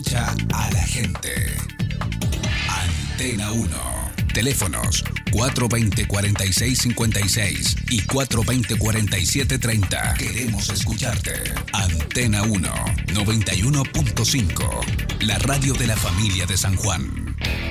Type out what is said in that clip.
Ya a la gente. Antena 1. Teléfonos 420-4656 y 420-4730. Queremos escucharte. Antena 1, 91.5. La radio de la familia de San Juan.